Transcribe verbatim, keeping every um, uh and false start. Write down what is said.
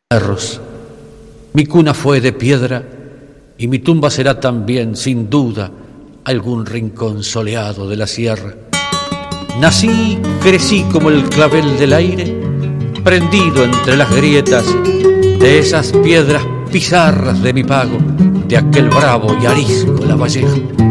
Cerros. Mi cuna fue de piedra y mi tumba será también, sin duda, algún rincón soleado de la sierra. Nací, crecí como el clavel del aire, prendido entre las grietas de esas piedras pizarras de mi pago, de aquel bravo y arisco Lavalleja.